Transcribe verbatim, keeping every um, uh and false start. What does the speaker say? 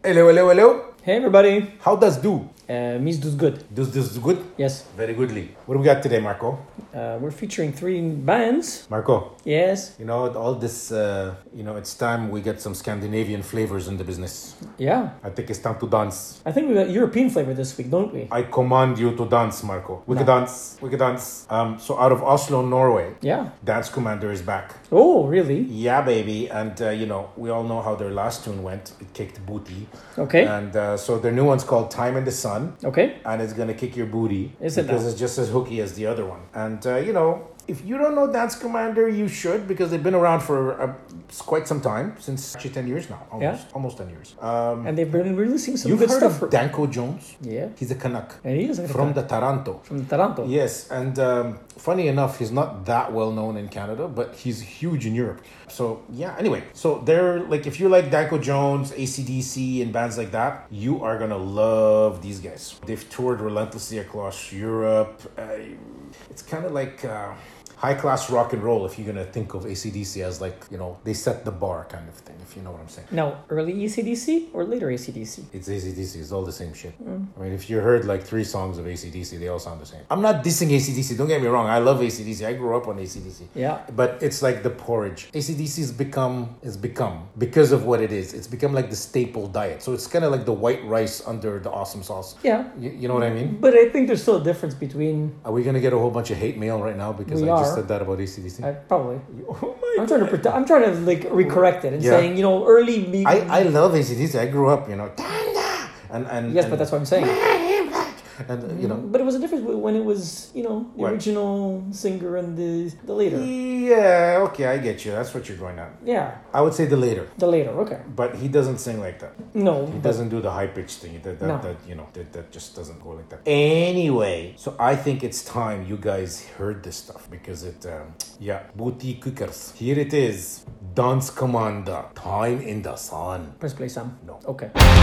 Hello, hello, hello. Hey everybody, How does do? uh, Mies does good. Does this good? Yes, Very goodly. What do we got today, Marco? uh, we're featuring three bands. Marco, Yes, you know, all this, uh, you know, it's time we get some Scandinavian flavors in the business. yeah. I think it's time to dance. I think we got European flavor this week, don't we? I command you to dance, Marco. We can No. dance. We can dance. Um, so out of Oslo, Norway, Yeah. Dance Commander is back. Oh, really? Yeah, baby. And, uh, you know, we all know how their last tune went. It kicked booty. Okay. And uh, so their new one's called Time in the Sun. Okay. And it's gonna kick your booty Is it because now? it's just as hooky as the other one. And uh, you know, if you don't know Dance Commander, you should because they've been around for uh, quite some time, since actually ten years now, almost, Yeah. almost ten years. Um, And they've been releasing some you've good heard stuff. of Danko Jones? Yeah. He's a Canuck And he is like from a- the Taranto. from Taranto. Yes, and um, funny enough, he's not that well known in Canada, but he's huge in Europe. So yeah, anyway, so they're like, if you like Danko Jones, A C D C, and bands like that, you are gonna love these guys. They've toured relentlessly across Europe. Uh, it's kind of like uh, high class rock and roll if you're gonna think of A C D C as like, you know, they set the bar kind of thing, if you know what I'm saying. Now, early A C D C or later A C D C? It's A C D C, it's all the same shit. I mean, if you heard like three songs of A C D C, they all sound the same. I'm not dissing A C D C, don't get me wrong, I love A C D C, I grew up on A C D C. Yeah. But it's like the porridge. A C D C has become, is become, because of what it is, it's become like the staple diet. So it's kind of like the white rice under the awesome sauce. Yeah. You, you know what I mean? But I think there's still a difference between. Are we going to get a whole bunch of hate mail right now because We I just are. said that about A C D C? I probably. Oh my I'm trying to pretend, I'm trying to like recorrect it and Yeah. saying, you know, early me. I, I love A C D C. I grew up, you know, and and Yes, and, but that's what I'm saying. and you know, But it was a difference when it was, you know, the What? original singer and the the later. yeah, okay, I get you. That's what you're going at. Yeah, I would say the later, the later. Okay. but he doesn't sing like that. No. He but- doesn't do the high pitched thing. That, that, No. that you know that, that just doesn't go like that. Anyway, so I think it's time you guys heard this stuff because it, um, yeah, booty cookers. Here it is, Dance Commander, Time in the Sun. Press play, Sam. No. Okay.